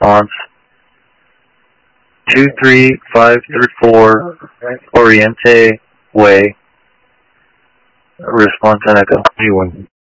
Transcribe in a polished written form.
response. 23534 Oriente Way. Response and echo. Anyone.